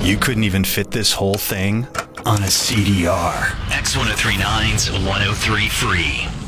You couldn't even fit this whole thing on a CDR. X1039's 103 Free.